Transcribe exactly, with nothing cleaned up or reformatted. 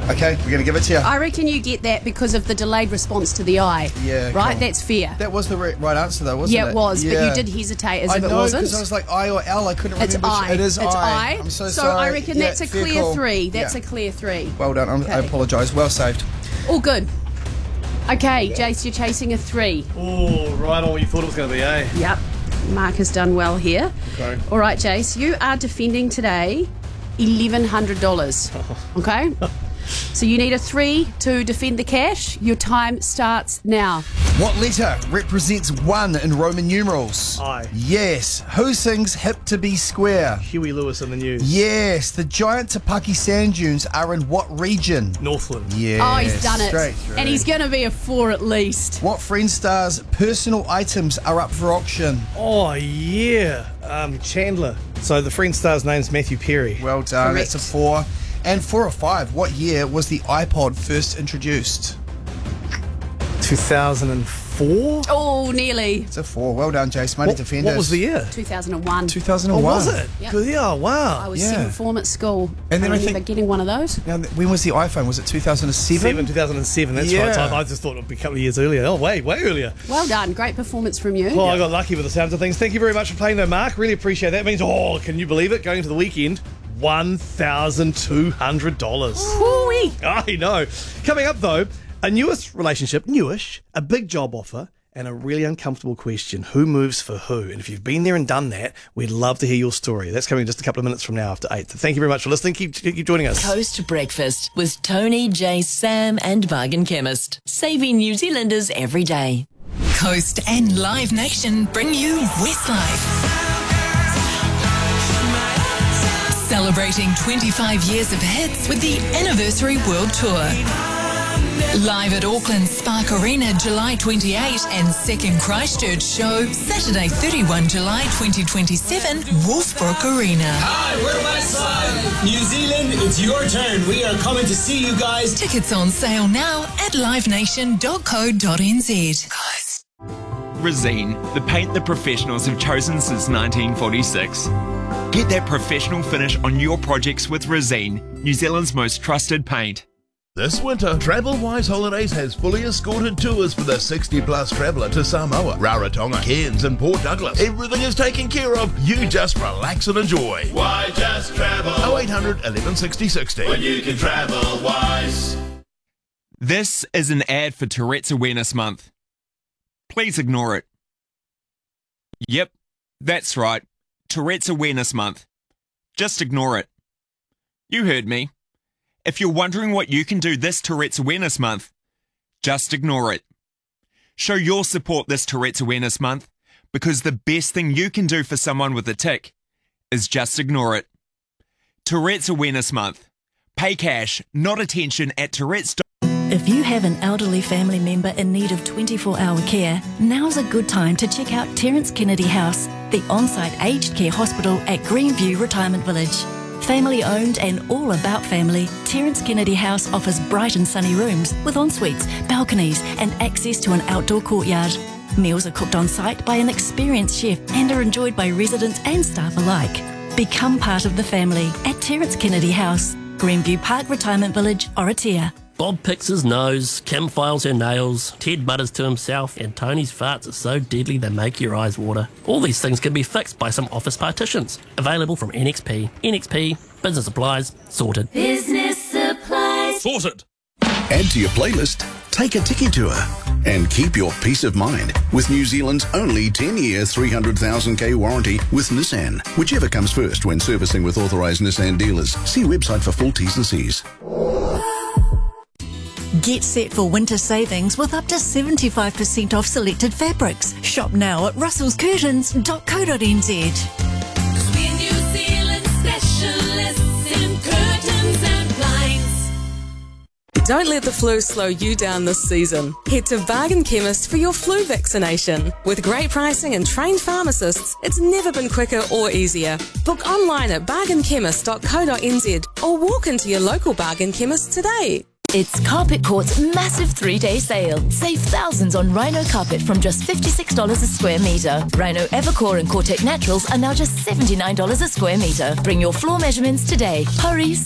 Okay, we're going to give it to you. I reckon you get that because of the delayed response to the I. Yeah, Right? cool. That's fair. That was the right, right answer, though, wasn't yeah, it? it was, yeah. but you did hesitate as I if know, it wasn't. because I was like I or L. I couldn't It's remember. I. It is it's I. I. I'm so, so sorry. I reckon yeah, that's a fair clear call. three. That's yeah. a clear three. Well done. I'm, I Okay. apologise. Well saved. All good. Okay, Jace, you're chasing a three. Oh, right on what you thought it was going to be, eh? Yep. Mark has done well here. Okay. All right, Jace, you are defending today eleven hundred dollars. Okay? So you need a three to defend the cash. Your time starts now. What letter represents one in Roman numerals? I. Yes. Who sings Hip to Be Square? Huey Lewis in the news. Yes. The giant Tapaki sand dunes are in what region? Northland. Yes. Oh, he's done it. Straight through. And he's going to be a four at least. What Friend star's personal items are up for auction? Oh, yeah. Um, Chandler. So the Friend star's name's Matthew Perry. Well done. Correct. That's a four. And four or five. What year was the iPod first introduced? two thousand four? Oh, nearly. It's a four. Well done, Jace. Mighty What, defenders. what was the year? two thousand one. two thousand Oh, one. was it? Yep. Good, yeah, wow. I was Yeah. seventh form at school. And then I I remember think- getting one of those. Now, when was the iPhone? Was it two thousand seven? Seven, two thousand seven, that's Yeah. right. So I, I just thought it would be a couple of years earlier. Oh, way, way earlier. Well done. Great performance from you. Oh, I got lucky with the sounds of things. Thank you very much for playing, though, Mark. Really appreciate that. It means, oh, can you believe it? Going into the weekend, one thousand two hundred dollars. Woo-wee. I know. Coming up, though, a newish relationship, newish, a big job offer, and a really uncomfortable question. Who moves for who? And if you've been there and done that, we'd love to hear your story. That's coming just a couple of minutes from now after eight. So thank you very much for listening. Keep, keep joining us. Coast Breakfast with Tony, Jay, Sam and Bargain Chemist. Saving New Zealanders every day. Coast and Live Nation bring you Westlife. Celebrating twenty-five years of hits with the Anniversary World Tour. Live at Auckland Spark Arena July twenty-eighth and second Christchurch show Saturday thirty-first July twenty twenty-seven, Wolfbrook Arena. Hi, we're Westlife. New Zealand, it's your turn. We are coming to see you guys. Tickets on sale now at live nation dot co dot n z. Resene, the paint the professionals have chosen since nineteen forty-six. Get that professional finish on your projects with Resene, New Zealand's most trusted paint. This winter, TravelWise Holidays has fully escorted tours for the sixty plus traveller to Samoa, Rarotonga, Cairns and Port Douglas. Everything is taken care of. You just relax and enjoy. Why just travel? oh eight hundred, eleven sixty, sixty. When you can travel wise. This is an ad for Tourette's Awareness Month. Please ignore it. Yep, that's right. Tourette's Awareness Month. Just ignore it. You heard me. If you're wondering what you can do this Tourette's Awareness Month, just ignore it. Show your support this Tourette's Awareness Month, because the best thing you can do for someone with a tic is just ignore it. Tourette's Awareness Month. Pay cash, not attention at Tourette's. If you have an elderly family member in need of twenty-four hour care, now's a good time to check out Terence Kennedy House, the on-site aged care hospital at Greenview Retirement Village. Family owned and all about family, Terence Kennedy House offers bright and sunny rooms with en-suites, balconies and access to an outdoor courtyard. Meals are cooked on site by an experienced chef and are enjoyed by residents and staff alike. Become part of the family at Terence Kennedy House, Greenview Park Retirement Village, Oratia. Bob picks his nose, Kim files her nails, Ted mutters to himself, and Tony's farts are so deadly they make your eyes water. All these things can be fixed by some office partitions. Available from N X P. N X P, business supplies, sorted. Business supplies. Sorted. Add to your playlist, take a Tiki Tour, and keep your peace of mind with New Zealand's only ten year, three hundred thousand K warranty with Nissan. Whichever comes first when servicing with authorised Nissan dealers. See website for full T's and C's. Get set for winter savings with up to seventy-five percent off selected fabrics. Shop now at russells curtains dot co dot n z. We're New Zealand specialists in curtains and blinds. Don't let the flu slow you down this season. Head to Bargain Chemist for your flu vaccination. With great pricing and trained pharmacists, it's never been quicker or easier. Book online at bargain chemist dot co dot n z or walk into your local Bargain Chemist today. It's Carpet Court's massive three-day sale. Save thousands on Rhino carpet from just fifty-six dollars a square metre. Rhino Evercore and Cortec Naturals are now just seventy-nine dollars a square metre. Bring your floor measurements today. Hurry,